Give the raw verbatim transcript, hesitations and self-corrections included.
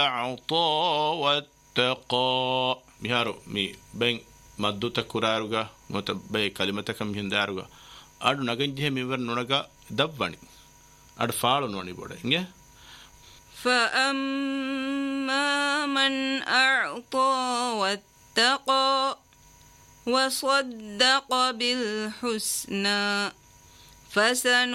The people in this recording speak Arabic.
أعطى واتقى ميهارو مي بين مدو تكراروغا مت بي كلمتكم هنداروغا أدو نغنجه ميور نونغا دبواني أدو فالو نوني بوده إنجه فأما من أعطى واتقى وصدق بالحسنى فسن